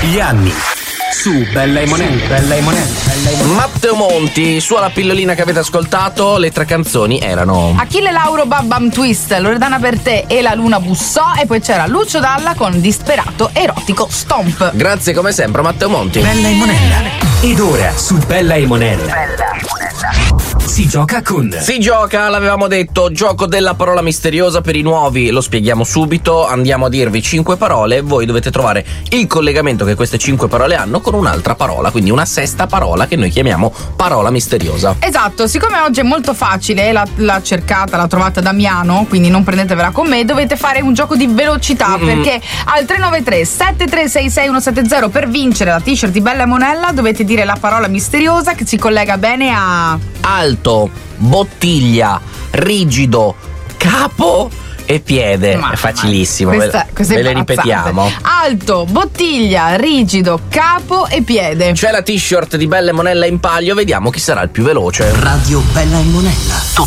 Gli anni su Bella e Monella. Matteo Monti, sulla pillolina che avete ascoltato, le 3 canzoni erano Achille Lauro, Bam Twist, Loredana per te e La Luna bussò, e poi c'era Lucio Dalla con Disperato Erotico Stomp. Grazie come sempre Matteo Monti. Bella e Monella. Ed ora su Bella e Monella si gioca con... Si gioca, l'avevamo detto, gioco della parola misteriosa. Per i nuovi lo spieghiamo subito. Andiamo a dirvi 5 parole e voi dovete trovare il collegamento che queste 5 parole hanno con un'altra parola, quindi una sesta parola che noi chiamiamo parola misteriosa. Esatto, siccome oggi è molto facile, l'ha cercata, l'ha trovata Damiano, quindi non prendetevela con me, dovete fare un gioco di velocità, perché al 393 7366 170 per vincere la t-shirt di Bella e Monella dovete dire la parola misteriosa che si collega bene a Alto, bottiglia, rigido, capo e piede. È facilissimo, questa ve è le ripetiamo. Alto, bottiglia, rigido, capo e piede. C'è la t-shirt di Bella e Monella in palio, vediamo chi sarà il più veloce. Radio Bella e Monella.